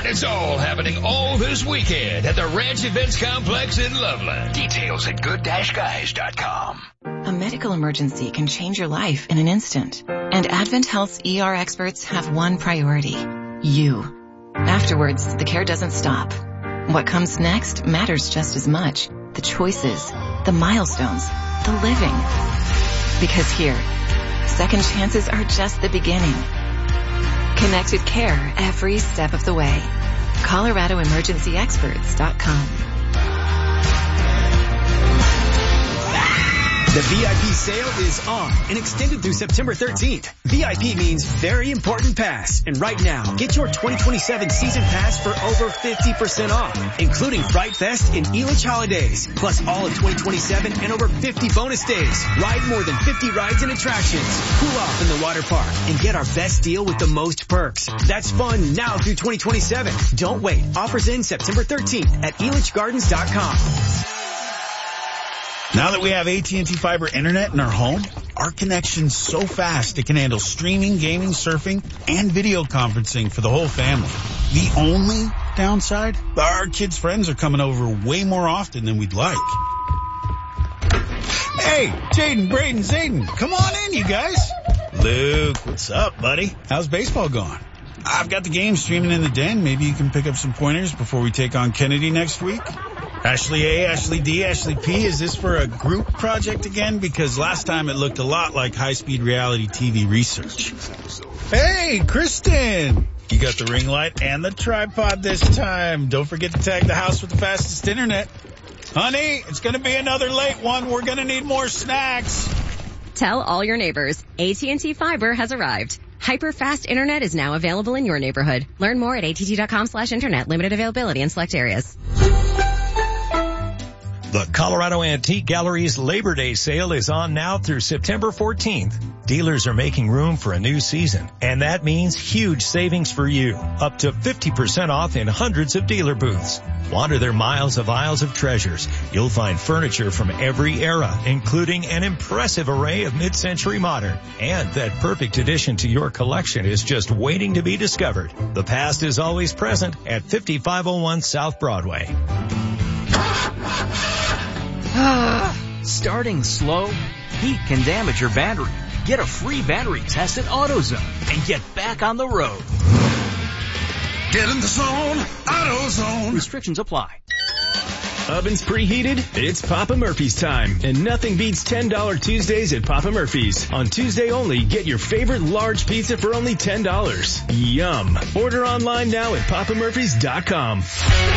it's all happening all this weekend at the Ranch Events Complex in Loveland. Details at good-guys.com. A medical emergency can change your life in an instant. And Advent Health's ER experts have one priority: you. Afterwards, the care doesn't stop. What comes next matters just as much. The choices, the milestones, the living. Because here, second chances are just the beginning. Connected care every step of the way. ColoradoEmergencyExperts.com. The VIP sale is on and extended through September 13th. VIP means very important pass. And right now, get your 2027 season pass for over 50% off, including Fright Fest and Elitch holidays, plus all of 2027 and over 50 bonus days. Ride more than 50 rides and attractions. Cool off in the water park and get our best deal with the most perks. That's fun now through 2027. Don't wait. Offers end September 13th at elitchgardens.com. Now that we have AT&T Fiber Internet in our home, our connection's so fast it can handle streaming, gaming, surfing, and video conferencing for the whole family. The only downside? Our kids' friends are coming over way more often than we'd like. Hey, Jaden, Braden, Zayden, come on in, you guys. Luke, what's up, buddy? How's baseball going? I've got the game streaming in the den. Maybe you can pick up some pointers before we take on Kennedy next week. Ashley A, Ashley D, Ashley P, is this for a group project again? Because last time it looked a lot like high-speed reality TV research. Hey, Kristen! You got the ring light and the tripod this time. Don't forget to tag the house with the fastest internet. Honey, it's going to be another late one. We're going to need more snacks. Tell all your neighbors, AT&T Fiber has arrived. Hyper-fast internet is now available in your neighborhood. Learn more at att.com/internet. Limited availability in select areas. The Colorado Antique Gallery's Labor Day sale is on now through September 14th. Dealers are making room for a new season, and that means huge savings for you. Up to 50% off in hundreds of dealer booths. Wander their miles of aisles of treasures. You'll find furniture from every era, including an impressive array of mid-century modern. And that perfect addition to your collection is just waiting to be discovered. The past is always present at 5501 South Broadway. Starting slow? Heat can damage your battery. Get a free battery test at AutoZone and get back on the road. Get in the zone, AutoZone. Restrictions apply. Ovens preheated? It's Papa Murphy's time. And nothing beats $10 Tuesdays at Papa Murphy's. On Tuesday only, get your favorite large pizza for only $10. Yum. Order online now at papamurphys.com.